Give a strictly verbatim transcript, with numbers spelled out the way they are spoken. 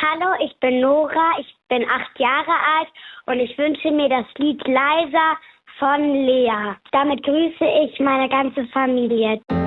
Hallo, ich bin Nora, ich bin acht Jahre alt und ich wünsche mir das Lied Leiser von Lea. Damit grüße ich meine ganze Familie.